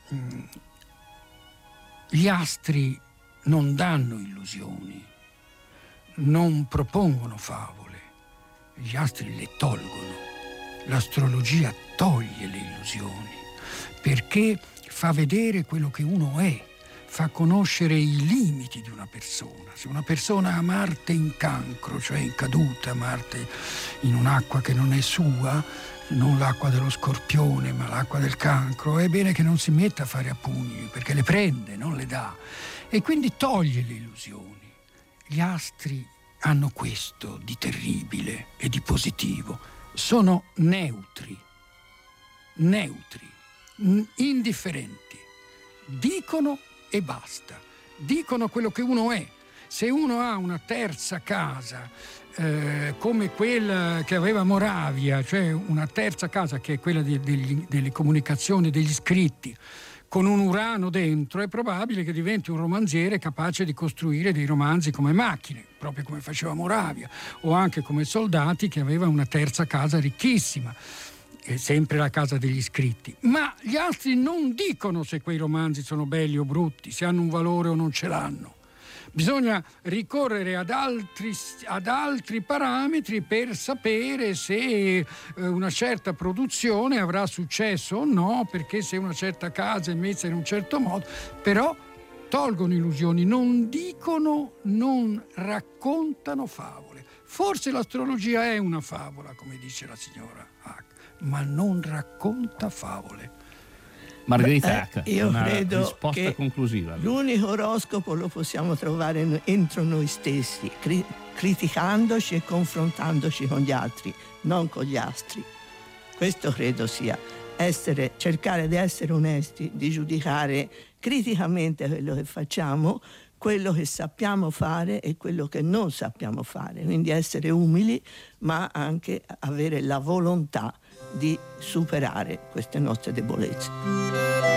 gli astri non danno illusioni, non propongono favole, gli astri le tolgono. L'astrologia toglie le illusioni perché fa vedere quello che uno è, fa conoscere i limiti di una persona. Se una persona ha Marte in cancro, cioè in caduta, Marte in un'acqua che non è sua, non l'acqua dello Scorpione ma l'acqua del cancro, è bene che non si metta a fare a pugni, perché le prende, non le dà, e quindi toglie le illusioni. Gli astri hanno questo di terribile e di positivo: sono neutri, indifferenti, dicono e basta, dicono quello che uno è. Se uno ha una terza casa come quella che aveva Moravia, cioè una terza casa che è quella delle comunicazioni, degli scritti, con un Urano dentro, è probabile che diventi un romanziere capace di costruire dei romanzi come macchine, proprio come faceva Moravia, o anche come Soldati, che aveva una terza casa ricchissima, sempre la casa degli scritti. Ma gli altri non dicono se quei romanzi sono belli o brutti, se hanno un valore o non ce l'hanno. Bisogna ricorrere ad altri parametri per sapere se una certa produzione avrà successo o no, perché se una certa casa è messa in un certo modo. Però tolgono illusioni, non dicono, non raccontano favole. Forse l'astrologia è una favola, come dice la signora Hack, ma non racconta favole. Margherita Hack, io una credo risposta che conclusiva. L'unico oroscopo lo possiamo trovare entro noi stessi, criticandoci e confrontandoci con gli altri, non con gli astri. Questo credo sia cercare di essere onesti, di giudicare criticamente quello che facciamo, quello che sappiamo fare e quello che non sappiamo fare, quindi essere umili, ma anche avere la volontà di superare queste nostre debolezze.